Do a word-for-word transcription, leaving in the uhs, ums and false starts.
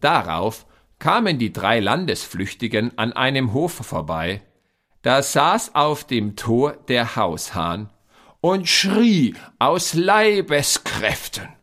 Darauf kamen die drei Landesflüchtigen an einem Hof vorbei. Da saß auf dem Tor der Haushahn und schrie aus Leibeskräften: